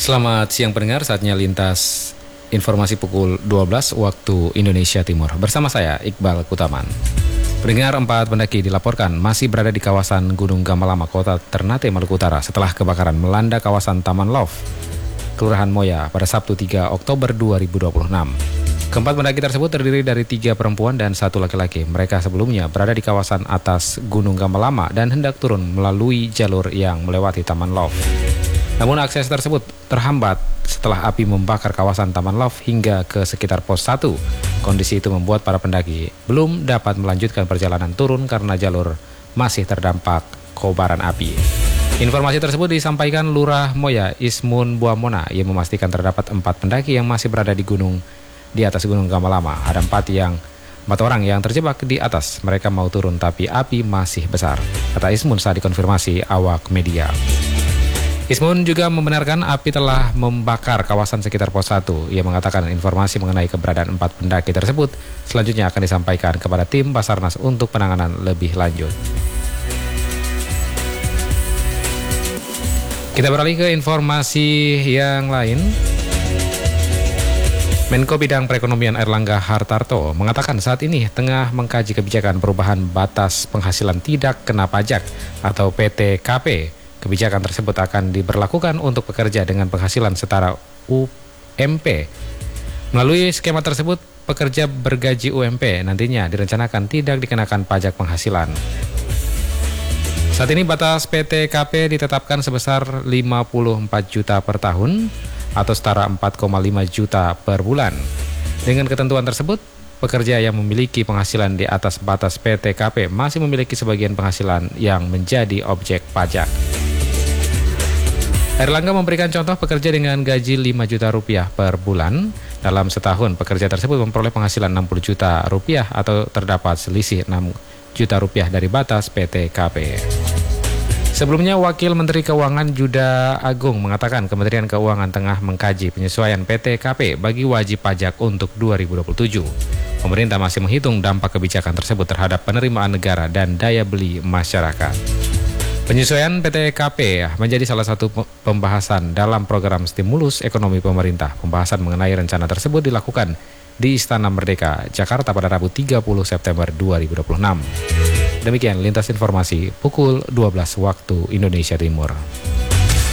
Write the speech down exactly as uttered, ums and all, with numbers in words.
Selamat siang pendengar, saatnya lintas informasi pukul dua belas waktu Indonesia Timur. Bersama saya, Iqbal Kutaman. Pendengar, empat pendaki dilaporkan masih berada di kawasan Gunung Gamalama, Kota Ternate, Maluku Utara setelah kebakaran melanda kawasan Taman Love, Kelurahan Moya pada Sabtu tiga Oktober dua ribu dua puluh enam. Keempat pendaki tersebut terdiri dari tiga perempuan dan satu laki-laki. Mereka sebelumnya berada di kawasan atas Gunung Gamalama dan hendak turun melalui jalur yang melewati Taman Love. Namun akses tersebut terhambat setelah api membakar kawasan Taman Love hingga ke sekitar pos satu. Kondisi itu membuat para pendaki belum dapat melanjutkan perjalanan turun karena jalur masih terdampak kobaran api. Informasi tersebut disampaikan Lurah Moya Ismun Buamona yang memastikan terdapat empat pendaki yang masih berada di gunung di atas Gunung Gamalama. Ada empat yang empat orang yang terjebak di atas. Mereka mau turun tapi api masih besar, kata Ismun saat dikonfirmasi awak media. Ismun juga membenarkan api telah membakar kawasan sekitar pos satu. Ia mengatakan informasi mengenai keberadaan empat pendaki tersebut selanjutnya akan disampaikan kepada tim Basarnas untuk penanganan lebih lanjut. Kita beralih ke informasi yang lain. Menko Bidang Perekonomian Airlangga Hartarto mengatakan saat ini tengah mengkaji kebijakan perubahan batas penghasilan tidak kena pajak atau P T K P. Kebijakan tersebut akan diberlakukan untuk pekerja dengan penghasilan setara U M P. Melalui skema tersebut, pekerja bergaji U M P nantinya direncanakan tidak dikenakan pajak penghasilan. Saat ini batas P T K P ditetapkan sebesar lima puluh empat juta per tahun atau setara empat koma lima juta per bulan. Dengan ketentuan tersebut, pekerja yang memiliki penghasilan di atas batas P T K P masih memiliki sebagian penghasilan yang menjadi objek pajak. Airlangga memberikan contoh pekerja dengan gaji lima juta rupiah per bulan. Dalam setahun, pekerja tersebut memperoleh penghasilan enam puluh juta rupiah atau terdapat selisih enam juta rupiah dari batas P T K P. Sebelumnya, Wakil Menteri Keuangan Juda Agung mengatakan Kementerian Keuangan tengah mengkaji penyesuaian P T K P bagi wajib pajak untuk dua ribu dua puluh tujuh. Pemerintah masih menghitung dampak kebijakan tersebut terhadap penerimaan negara dan daya beli masyarakat. Penyesuaian P T K P menjadi salah satu pembahasan dalam program stimulus ekonomi pemerintah. Pembahasan mengenai rencana tersebut dilakukan di Istana Merdeka, Jakarta pada Rabu tiga puluh September dua ribu dua puluh enam. Demikian lintas informasi pukul dua belas waktu Indonesia Timur.